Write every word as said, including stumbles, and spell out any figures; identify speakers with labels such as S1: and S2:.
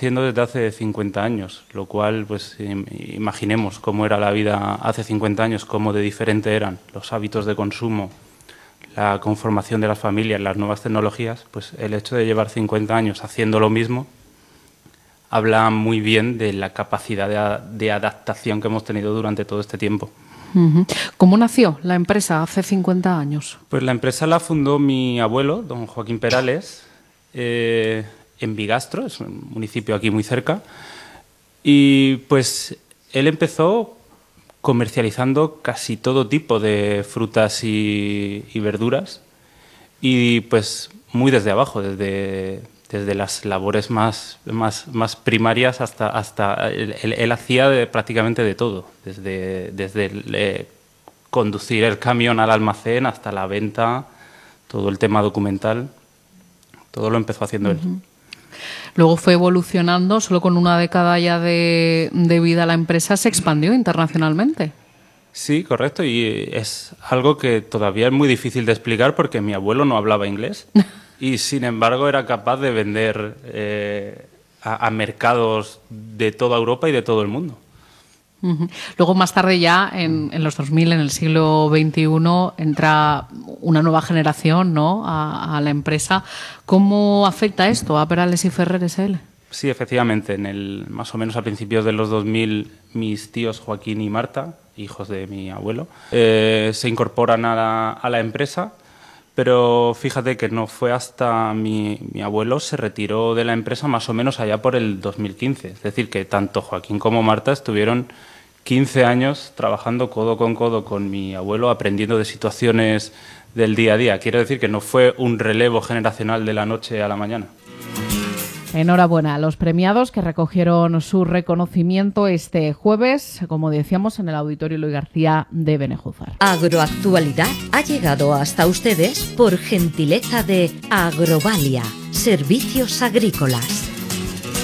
S1: haciendo desde hace cincuenta años, lo cual, pues imaginemos cómo era la vida hace cincuenta años, cómo de diferente eran los hábitos de consumo, la conformación de las familias, las nuevas tecnologías. Pues el hecho de llevar cincuenta años haciendo lo mismo habla muy bien de la capacidad de, de adaptación que hemos tenido durante todo este tiempo.
S2: ¿Cómo nació la empresa hace cincuenta años?
S1: Pues la empresa la fundó mi abuelo, don Joaquín Perales, eh, en Bigastro, es un municipio aquí muy cerca, y pues él empezó comercializando casi todo tipo de frutas y, y verduras, y pues muy desde abajo, desde, desde las labores más, más, más primarias hasta... hasta él, él, él hacía de, prácticamente de todo, desde, desde el, eh, conducir el camión al almacén hasta la venta, todo el tema documental, todo lo empezó haciendo uh-huh. él.
S2: Luego fue evolucionando, solo con una década ya de, de vida la empresa se expandió internacionalmente.
S1: Sí, correcto, y es algo que todavía es muy difícil de explicar porque mi abuelo no hablaba inglés y sin embargo era capaz de vender eh, a, a mercados de toda Europa y de todo el mundo.
S2: Uh-huh. Luego más tarde ya, en, en los dos mil, en el siglo veintiuno, entra una nueva generación, ¿no?, a, a la empresa. ¿Cómo afecta esto a Perales y Ferrer S L?
S1: Sí, efectivamente, en el, más o menos a principios de los dos mil, mis tíos Joaquín y Marta, hijos de mi abuelo, eh, se incorporan a la, a la empresa, pero fíjate que no fue hasta mi, mi abuelo se retiró de la empresa más o menos allá por el dos mil quince. Es decir, que tanto Joaquín como Marta estuvieron quince años trabajando codo con codo con mi abuelo, aprendiendo de situaciones del día a día. Quiero decir que no fue un relevo generacional de la noche a la mañana.
S3: Enhorabuena a los premiados que recogieron su reconocimiento este jueves, como decíamos, en el Auditorio Eloy García de Benejúzar.
S4: Agroactualidad ha llegado hasta ustedes por gentileza de Agrovalia, servicios agrícolas.